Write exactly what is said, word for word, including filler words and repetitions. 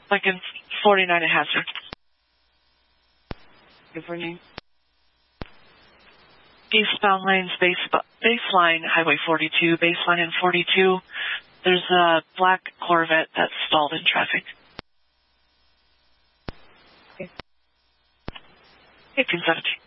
Lincoln forty-nine at Hazard. Give her name. Eastbound lanes, base, baseline, Highway forty-two, baseline and forty-two. There's a black Corvette that's stalled in traffic. Okay. eighteen seventeen.